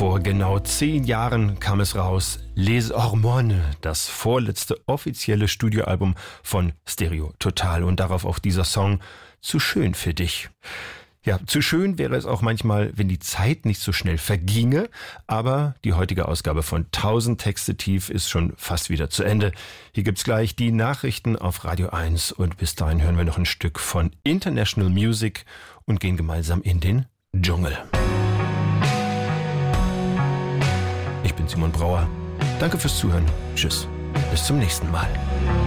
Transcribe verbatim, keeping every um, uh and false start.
Vor genau zehn Jahren kam es raus, Les Hormones, das vorletzte offizielle Studioalbum von Stereo Total und darauf auch dieser Song Zu schön für dich. Ja, zu schön wäre es auch manchmal, wenn die Zeit nicht so schnell verginge, aber die heutige Ausgabe von tausend Texte tief ist schon fast wieder zu Ende. Hier gibt's gleich die Nachrichten auf Radio eins und bis dahin hören wir noch ein Stück von International Music und gehen gemeinsam in den Dschungel. Ich bin Simon Brauer. Danke fürs Zuhören. Tschüss. Bis zum nächsten Mal.